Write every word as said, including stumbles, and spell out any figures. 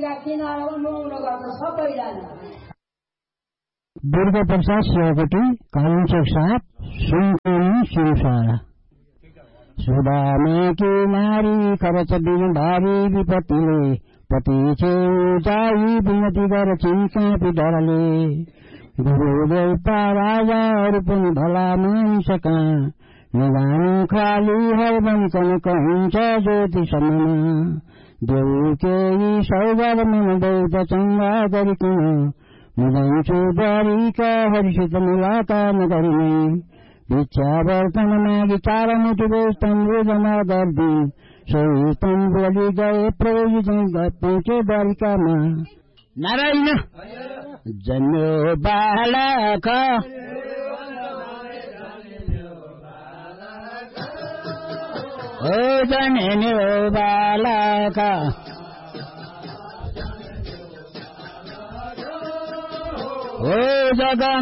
त्यहाँ किनारमा नुहाउन गर्छ सबैजना। दुर्गा प्रसाद सेवाकोटी कालुचोक साहब सुनकोनी सिमसारा। सुदामे की नारी खरच बिन भारी विपत्तिले पति छेउ जाई विनती गर चिन्चापी डरले। गुरुदेव राजाहरू पनि भला मानिसका निगानी खाली हर बनिकन कहिन्छ ज्योतिषमा। देउ केही सौगार मन दैत चङ्गा गरिकन मुजान्छु बरीका हरिसित मुलाकात नगरिने। भिक्षा बर्तन मागी चार मुठी बेस्तम्बु जमा गर्दी सोही तम्बुली गए प्रभुजी चाहिँ पहुँचे द्वारिकामा। नारायण जन्यो बालक ओ जन्यो बालक ओ जग